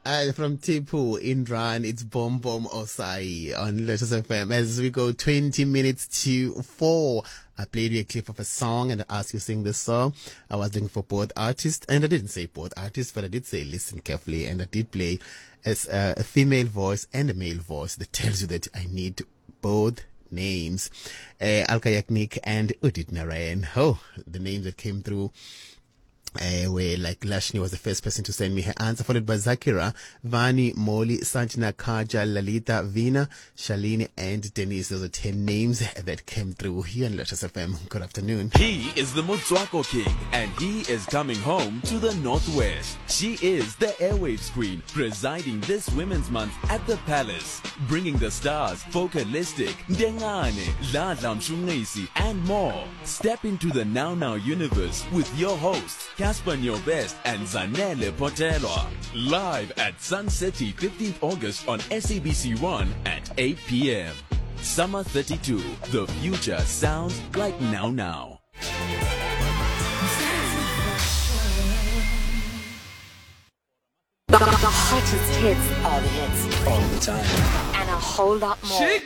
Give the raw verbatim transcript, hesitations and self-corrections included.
Uh, from Tipu Indran, it's Bom Bom Osai on Lotus F M. As we go twenty minutes to four, I played you a clip of a song and I asked you to sing this song. I was looking for both artists, and I didn't say both artists, but I did say listen carefully, and I did play as a, a female voice and a male voice that tells you that I need both names. Uh, Alka Yaknik and Udit Narayan. Oh, the names that came through. Uh, where like Lashni was the first person to send me her answer, followed by Zakira, Vani, Moli, Sanjana, Kaja, Lalita, Vina, Shalini, and Denise. Those are ten names that came through here on Lotus F M. Good afternoon. He is the Motswako King, and he is coming home to the Northwest. She is the Airwaves Queen, presiding this Women's Month at the Palace, bringing the stars, Focalistic, Dengane, Ladla Mshungisi, and more. Step into the Now Now universe with your hosts, Casper Nyobest and Zanele Potelwa. Live at Sun City, fifteenth August on S A B C one at eight p.m. Summer thirty-two. The future sounds like Now Now. The, the hottest hits, all the hits, all the time, and a whole lot more.